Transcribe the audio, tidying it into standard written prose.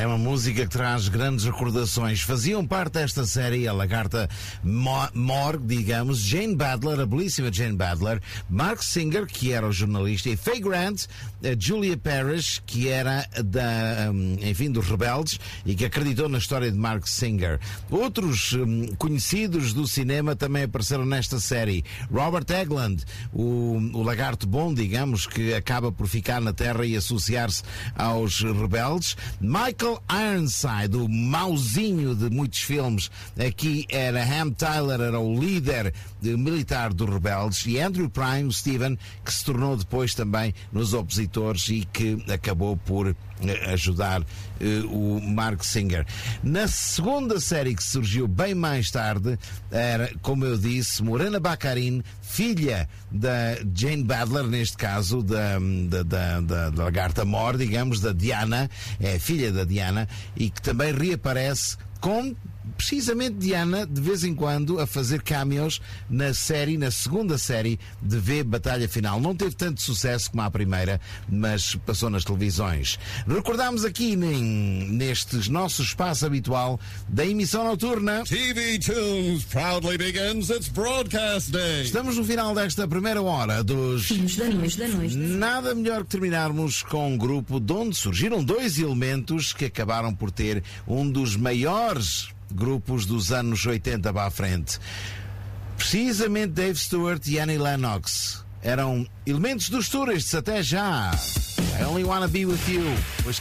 É uma música que traz grandes recordações. Faziam parte desta série a lagarta Morgue, digamos, Jane Badler, a belíssima Jane Badler, Mark Singer, que era o jornalista, e Faye Grant, a Julia Parrish, que era dos Rebeldes e que acreditou na história de Mark Singer. Outros conhecidos do cinema também apareceram nesta série. Robert Englund, o lagarto bom, digamos, que acaba por ficar na Terra e associar-se aos rebeldes. Michael Ironside, o mauzinho de muitos filmes, aqui era Ham Tyler, era o líder militar dos rebeldes, e Andrew Prime, o Steven, que se tornou depois também nos opositores e que acabou por ajudar o Mark Singer. Na segunda série, que surgiu bem mais tarde, era, como eu disse, Morena Baccarin, filha da Jane Badler, neste caso da lagarta Mor, digamos, da Diana, é filha da Diana, e que também reaparece com precisamente Diana, de vez em quando, a fazer cameos na segunda série de V Batalha Final. Não teve tanto sucesso como a primeira, mas passou nas televisões. Recordámos aqui neste nosso espaço habitual da emissão noturna. TV Tunes proudly begins its broadcast day. Estamos no final desta primeira hora dos Filmes da noite. Nada melhor que terminarmos com um grupo de onde surgiram dois elementos que acabaram por ter um dos maiores grupos dos anos 80 para a frente. Precisamente Dave Stewart e Annie Lennox eram elementos dos Tourists. Até já. I Only Wanna Be With You.